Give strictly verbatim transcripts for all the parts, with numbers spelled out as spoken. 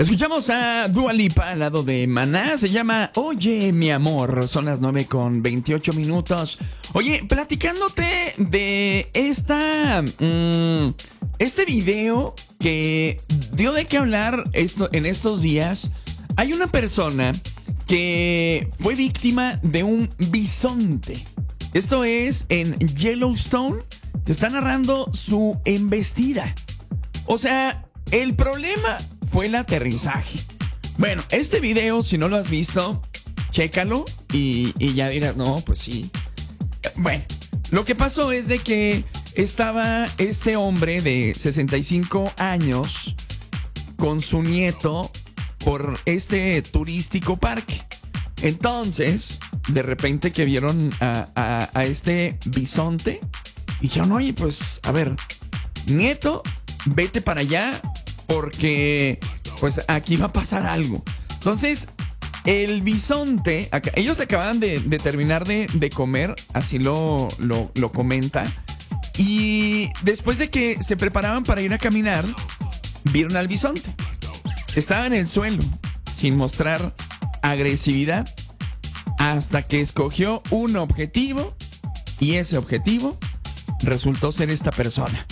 Escuchamos a Dua Lipa al lado de Maná. Se llama Oye, mi amor. Son las nueve con veintiocho minutos. Oye, platicándote de esta... Mmm, este video que dio de qué hablar esto, en estos días. Hay una persona que fue víctima de un bisonte. Esto es en Yellowstone, que está narrando su embestida. O sea, el problema fue el aterrizaje. Bueno, este video, si no lo has visto, chécalo y, y ya dirás, no, pues sí. Bueno, lo que pasó es de que estaba este hombre de sesenta y cinco años con su nieto por este turístico parque. Entonces, de repente que vieron a, a, a este bisonte, dijeron, oye, pues, a ver, nieto, vete para allá porque, pues, aquí va a pasar algo. Entonces, el bisonte, acá, ellos acaban de, de terminar de, de comer, así lo, lo, lo comenta. Y después de que se preparaban para ir a caminar, vieron al bisonte. Estaba en el suelo, sin mostrar agresividad, hasta que escogió un objetivo, y ese objetivo resultó ser esta persona.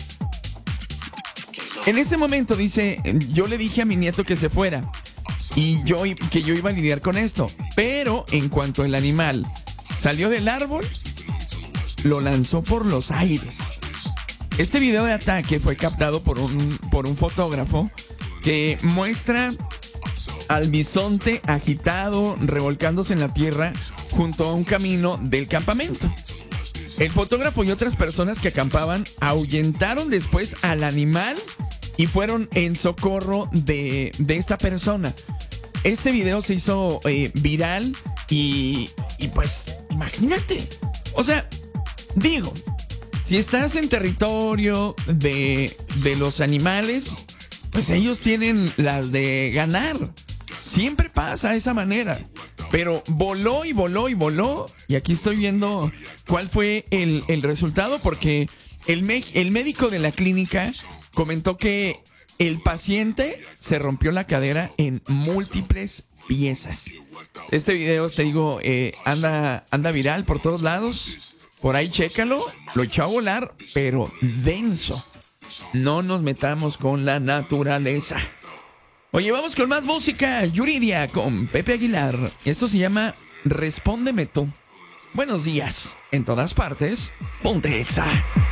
En ese momento dice, yo le dije a mi nieto que se fuera y yo que yo iba a lidiar con esto, pero en cuanto el animal salió del árbol, lo lanzó por los aires. Este video de ataque fue captado por un, por un fotógrafo que muestra al bisonte agitado, revolcándose en la tierra junto a un camino del campamento. El fotógrafo y otras personas que acampaban ahuyentaron después al animal y fueron en socorro de, de esta persona. Este video se hizo eh, viral y, y pues imagínate. O sea, digo, si estás en territorio de, de los animales, pues ellos tienen las de ganar. Siempre pasa de esa manera. Pero voló y voló y voló. Y aquí estoy viendo cuál fue el, el resultado. Porque el, me, el médico de la clínica comentó que el paciente se rompió la cadera en múltiples piezas. Este video, te digo, eh, anda, anda viral por todos lados. Por ahí chécalo. Lo echó a volar, pero denso. No nos metamos con la naturaleza. Oye, vamos con más música. Yuridia con Pepe Aguilar. Esto se llama Respóndeme tú. Buenos días. En todas partes, ponte Exa.